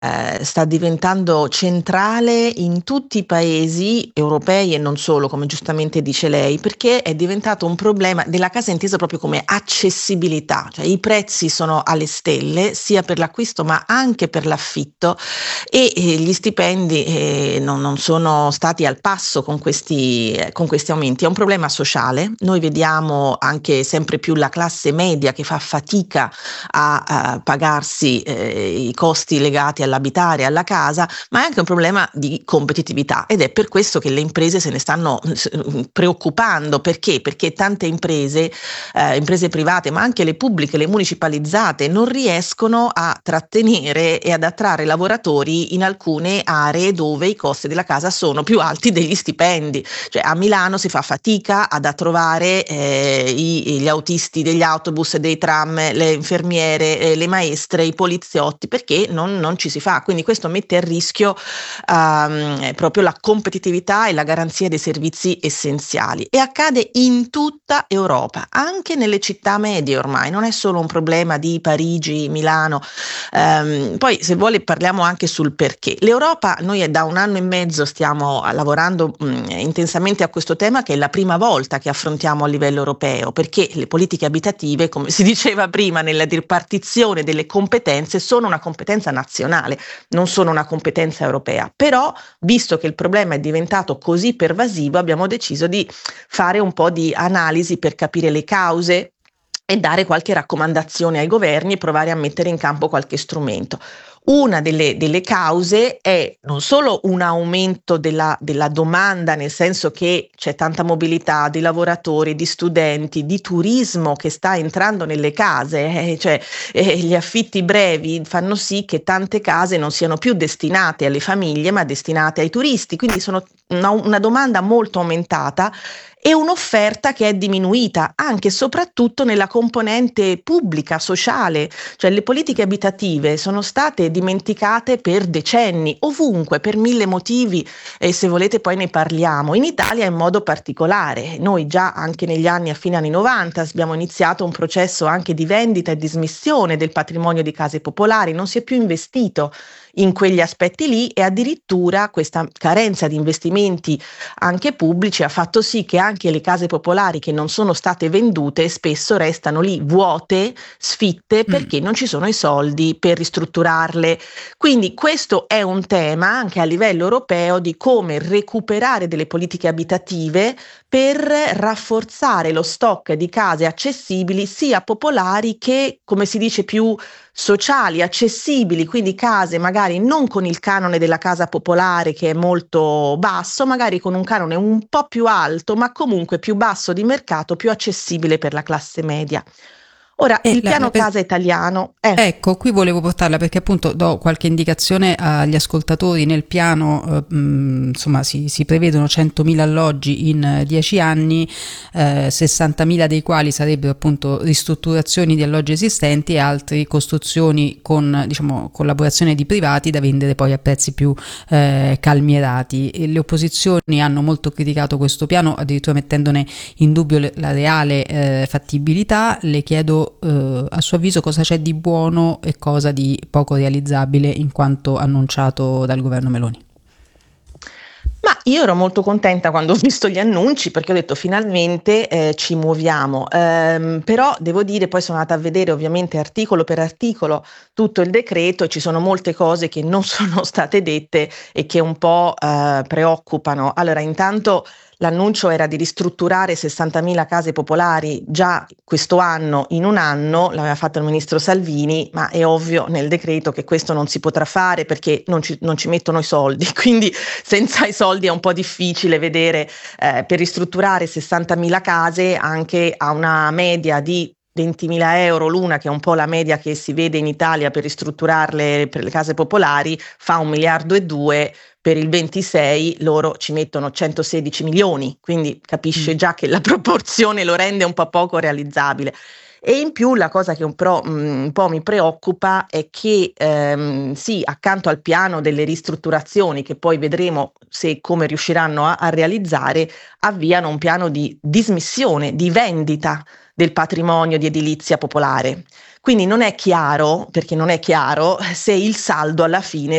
sta diventando centrale in tutti i paesi europei e non solo, come giustamente dice lei, perché è diventato un problema della casa intesa proprio come accessibilità, cioè i prezzi sono alle stelle sia per l'acquisto ma anche per l'affitto e gli stipendi non sono stati al passo con questi aumenti. È un problema sociale, noi vediamo anche sempre più la classe media che fa fatica a pagarsi i costi legati all'abitare, alla casa, ma è anche un problema di competitività ed è per questo che le imprese se ne stanno preoccupando. Perché? Perché tante imprese, imprese private, ma anche le pubbliche, le municipalizzate, non riescono a trattenere e ad attrarre lavoratori in alcune aree dove i costi della casa sono più alti degli stipendi. Cioè a Milano si fa fatica ad trovare gli autisti degli autobus, dei tram, le infermiere, le maestre, i poliziotti, perché non ci si fa. Quindi questo mette a rischio proprio la competitività e la garanzia dei servizi essenziali. E accade in tutta Europa, anche nelle città medie ormai, non è solo un problema di Parigi, Milano. Poi se vuole parliamo anche sul perché. L'Europa, noi è da 1 anno e mezzo stiamo lavorando intensamente a questo tema, che è la prima volta che affrontiamo a livello europeo, perché le politiche abitative, come si diceva prima, nella ripartizione delle competenze sono una competenza nazionale, non sono una competenza europea. Però, visto che il problema è diventato così pervasivo, abbiamo deciso di fare un po' di analisi per capire le cause e dare qualche raccomandazione ai governi e provare a mettere in campo qualche strumento. Una delle cause è non solo un aumento della domanda, nel senso che c'è tanta mobilità di lavoratori, di studenti, di turismo che sta entrando nelle case, gli affitti brevi fanno sì che tante case non siano più destinate alle famiglie ma destinate ai turisti, quindi sono una domanda molto aumentata e un'offerta che è diminuita anche e soprattutto nella componente pubblica, sociale, cioè le politiche abitative sono state dimenticate per decenni, ovunque, per mille motivi, e se volete poi ne parliamo. In Italia in modo particolare, noi già anche negli anni, a fine anni 90, abbiamo iniziato un processo anche di vendita e dismissione del patrimonio di case popolari, non si è più investito in quegli aspetti lì e addirittura questa carenza di investimenti anche pubblici ha fatto sì che anche le case popolari che non sono state vendute spesso restano lì vuote, sfitte, Mm. perché non ci sono i soldi per ristrutturarle. Quindi questo è un tema anche a livello europeo di come recuperare delle politiche abitative per rafforzare lo stock di case accessibili sia popolari che, come si dice, più sociali, accessibili, quindi case magari non con il canone della casa popolare che è molto basso, magari con un canone un po' più alto, ma comunque più basso di mercato, più accessibile per la classe media. Ora, E il piano casa italiano è... ecco, qui volevo portarla perché appunto do qualche indicazione agli ascoltatori. Nel piano, insomma, si prevedono 100.000 alloggi in 10 anni, 60.000 dei quali sarebbero appunto ristrutturazioni di alloggi esistenti e altre costruzioni con, diciamo, collaborazione di privati da vendere poi a prezzi più calmierati. E le opposizioni hanno molto criticato questo piano, addirittura mettendone in dubbio la reale fattibilità. Le chiedo a suo avviso cosa c'è di buono e cosa di poco realizzabile in quanto annunciato dal governo Meloni. Ma io ero molto contenta quando ho visto gli annunci perché ho detto finalmente ci muoviamo. Però devo dire, poi sono andata a vedere ovviamente articolo per articolo tutto il decreto e ci sono molte cose che non sono state dette e che un po' preoccupano. Allora, intanto l'annuncio era di ristrutturare 60.000 case popolari già questo anno, in 1 anno, l'aveva fatto il ministro Salvini, ma è ovvio nel decreto che questo non si potrà fare perché non ci mettono i soldi, quindi senza i soldi è un po' difficile vedere per ristrutturare 60.000 case anche a una media di 20.000 euro l'una, che è un po' la media che si vede in Italia per ristrutturarle per le case popolari, fa 1,2 miliardi. Per il 26 loro ci mettono 116 milioni, quindi capisce già che la proporzione lo rende un po' poco realizzabile. E in più la cosa che un po' mi preoccupa è che sì, accanto al piano delle ristrutturazioni, che poi vedremo se come riusciranno a realizzare, avviano un piano di dismissione, di vendita del patrimonio di edilizia popolare. Quindi non è chiaro, perché non è chiaro se il saldo alla fine